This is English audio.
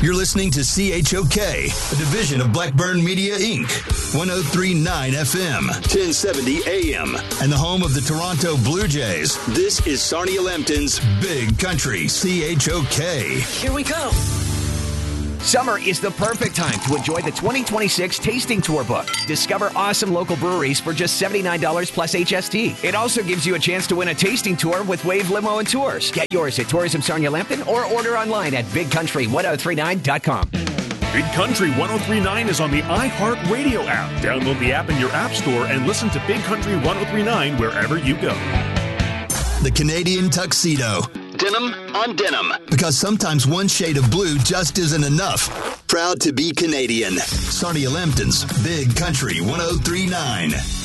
You're listening to CHOK, a division of Blackburn Media, Inc., 103.9 FM, 1070 AM, and the home of the Toronto Blue Jays. This is Sarnia Lambton's Big Country, CHOK. Here we go. Summer is the perfect time to enjoy the 2026 Tasting Tour book. Discover awesome local breweries for just $79 plus HST. It also gives you a chance to win a tasting tour with Wave Limo and Tours. Get yours at Tourism Sarnia Lambton or order online at bigcountry1039.com. Big Country 1039 is on the iHeartRadio app. Download the app in your app store and listen to Big Country 1039 wherever you go. The Canadian Tuxedo. Denim on denim. Because sometimes one shade of blue just isn't enough. Proud to be Canadian. Sarnia Lambton's Big Country 1039.